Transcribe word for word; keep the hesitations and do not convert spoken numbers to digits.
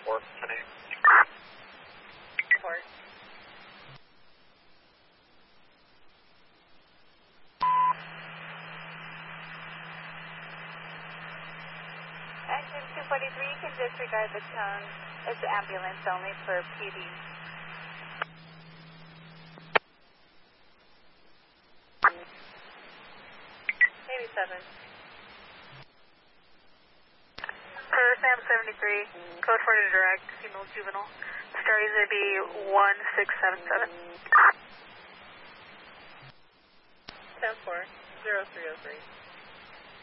four, ten eight. Report. Engine two forty-three, you can disregard the tone. It's ambulance only for P D. eighty-seven. For Sam seventy-three, code for to direct, female juvenile. Start is going to be one six seven seven. ten four, zero three zero three.